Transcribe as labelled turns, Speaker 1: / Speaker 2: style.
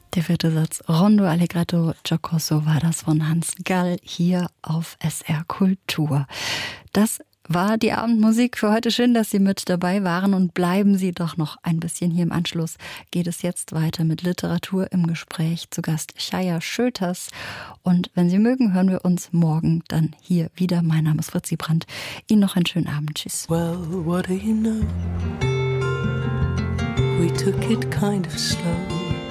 Speaker 1: Der vierte Satz, Rondo Allegretto Giocoso, war das von Hans Gall hier auf SR Kultur. Das war die Abendmusik für heute. Schön, dass Sie mit dabei waren und bleiben Sie doch noch ein bisschen hier im Anschluss. Geht es jetzt weiter mit Literatur im Gespräch. Zu Gast Shaya Schöters. Und wenn Sie mögen, hören wir uns morgen dann hier wieder. Mein Name ist Fritzi Brandt. Ihnen noch einen schönen Abend. Tschüss.
Speaker 2: Well, what do you know? We took it kind of slow.